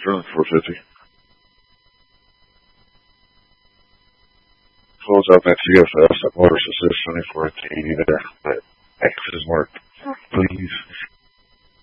Sterling 450. Close out that TFS, that motor assist 74 at the 80 there.